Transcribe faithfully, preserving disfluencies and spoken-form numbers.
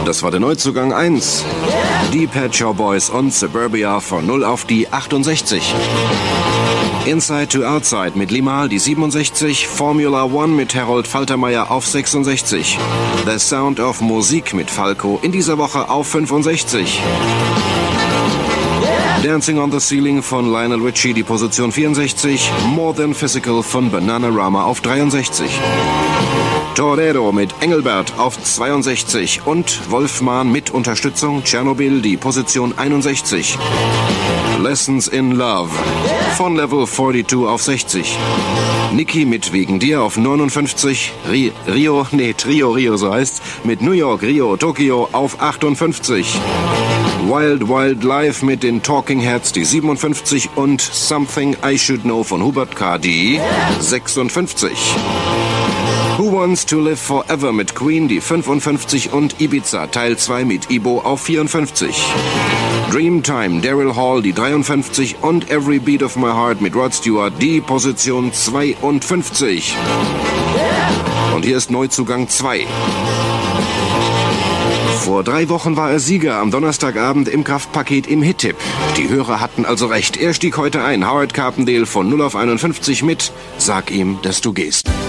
Das war der Neuzugang eins. Die Pet Shop Boys und Suburbia von null auf die achtundsechzig. Inside to Outside mit Limahl die siebenundsechzig, Formula One mit Harold Faltermeier auf sechsundsechzig. The Sound of Musik mit Falco in dieser Woche auf fünfundsechzig. Dancing on the Ceiling von Lionel Richie die Position vierundsechzig, More Than Physical von Bananarama auf dreiundsechzig. Torero mit Engelbert auf zweiundsechzig und Wolfman mit Unterstützung Tschernobyl die Position einundsechzig. Lessons in Love von Level zweiundvierzig auf sechzig. Niki mit Wegen dir auf neunundfünfzig. Ri Rio, nee, Trio Rio so heißt, mit New York, Rio, Tokio auf achtundfünfzig. Wild Wild Life mit den Talking Heads die siebenundfünfzig und Something I Should Know von Hubert K. die sechsundfünfzig. Who Wants to Live Forever mit Queen die fünfundfünfzig und Ibiza Teil zwei mit Ibo auf vierundfünfzig. Dreamtime Daryl Hall die dreiundfünfzig und Every Beat of My Heart mit Rod Stewart die Position zweiundfünfzig. Und hier ist Neuzugang zwei. Vor drei Wochen war er Sieger am Donnerstagabend im Kraftpaket im Hit-Tipp. Die Hörer hatten also recht. Er stieg heute ein. Howard Carpendale von null auf einundfünfzig mit Sag ihm, dass du gehst.